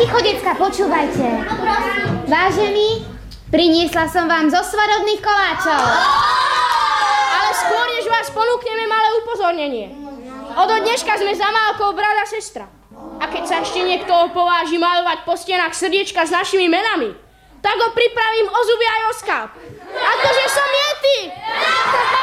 Ticho, decka, počúvajte. Vážení, priniesla som vám zo svadobných koláčov. Ale skôr, než vás ponúkneme, malé upozornenie. Od dneška sme za Málkou brat a sestra. A keď sa ešte niekto opováži malovať po stenách srdiečka s našimi menami, tak ho pripravím o zuby aj o skáp. Akože som Yeti!